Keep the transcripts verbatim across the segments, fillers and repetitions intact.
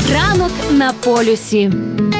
Ранок на полюсі.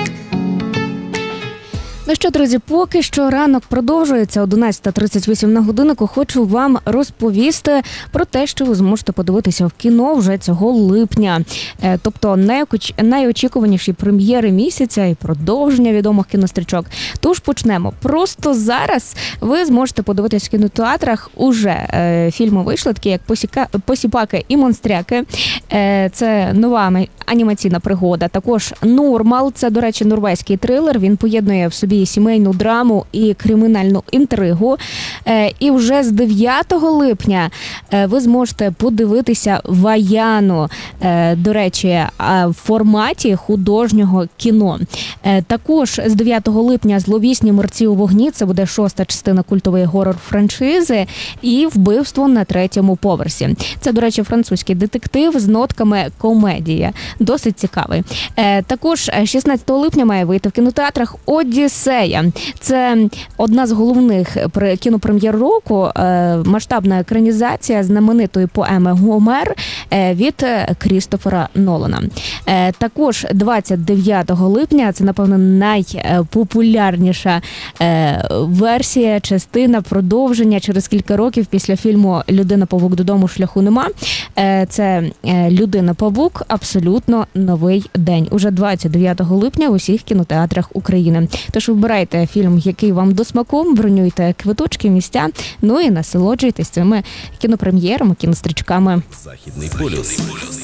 Ну що, друзі, поки що ранок продовжується, одинадцята тридцять вісім на годиннику. Хочу вам розповісти про те, що ви зможете подивитися в кіно вже цього липня. Тобто найочікуваніші прем'єри місяця і продовження відомих кінострічок. Тож почнемо. Просто зараз ви зможете подивитися в кінотеатрах уже фільми вийшли, такі як «Посіпаки і монстряки». Це нова анімаційна пригода. Також «Нормал». Це, до речі, норвезький трилер. Він поєднує в собі сімейну драму і кримінальну інтригу. І вже з дев'ятого липня ви зможете подивитися «Ваяну», до речі, в форматі художнього кіно. Також з дев'ятого липня «Зловісні мерці у вогні». Це буде шоста частина культової горор-франшизи. І «Вбивство на третьому поверсі». Це, до речі, французький детектив з нотками комедії. Досить цікавий. Також шістнадцятого липня має вийти в кінотеатрах «Одіссея». Це одна з головних кінопрем'єр року, масштабна екранізація знаменитої поеми «Гомер» від Крістофера Нолана. Також двадцять дев'ятого липня, це, напевно, найпопулярніша версія, частина, продовження через кілька років після фільму «Людина-павук. Додому шляху нема». Це «Людина-павук. Абсолютно новий день». Уже двадцять дев'ятого липня в усіх кінотеатрах України. Тож вибирайте фільм, який вам до смаку, бронюйте квиточки, місця, ну і насолоджуйтесь цими кінопрем'єрами, кінострічками. Західний полюс.